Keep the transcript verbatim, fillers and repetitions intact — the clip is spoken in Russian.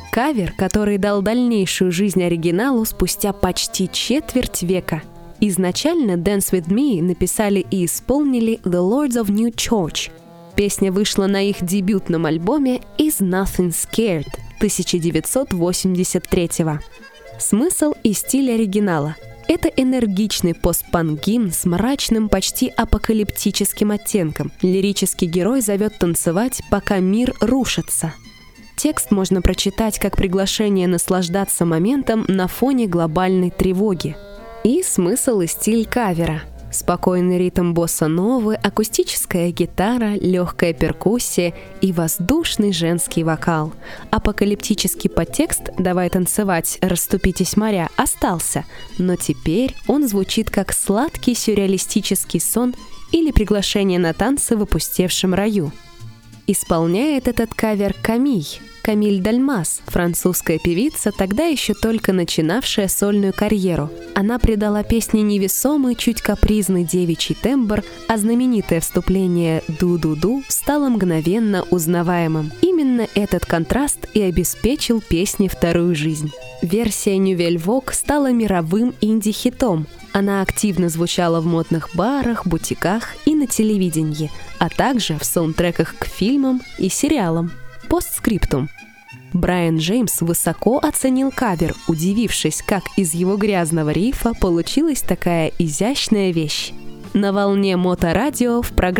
Кавер, который дал дальнейшую жизнь оригиналу спустя почти четверть века. Изначально «Dance With Me» написали и исполнили The Lords of New Church. Песня вышла на их дебютном альбоме «Is Nothing Scared» тысяча девятьсот восемьдесят третьего. Смысл и стиль оригинала — это энергичный постпанк-гимн с мрачным, почти апокалиптическим оттенком. Лирический герой зовет танцевать, пока мир рушится. Текст можно прочитать как приглашение наслаждаться моментом на фоне глобальной тревоги. И смысл и стиль кавера. Спокойный ритм босса-новы, акустическая гитара, легкая перкуссия и воздушный женский вокал. Апокалиптический подтекст «Давай танцевать, расступитесь моря» остался, но теперь он звучит как сладкий сюрреалистический сон или приглашение на танцы в опустевшем раю. Исполняет этот кавер Камиль. Камиль Дальмас, французская певица, тогда еще только начинавшая сольную карьеру. Она придала песне невесомый, чуть капризный девичий тембр, а знаменитое вступление «ду-ду-ду» стало мгновенно узнаваемым. Именно этот контраст и обеспечил песне вторую жизнь. Версия Nouvelle Vogue стала мировым инди-хитом. Она активно звучала в модных барах, бутиках и на телевидении, а также в саундтреках к фильмам и сериалам. Постскриптум. Брайан Джеймс высоко оценил кавер, удивившись, как из его грязного рифа получилась такая изящная вещь. На волне Моторадио в программе